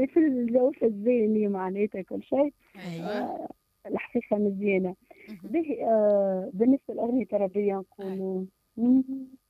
يعني في الجو الذهني معناتها كل شيء. ايوه. الحقيقة مزيانة. مهم. به بالنسبة للأغنية الطربية أي. نقولوا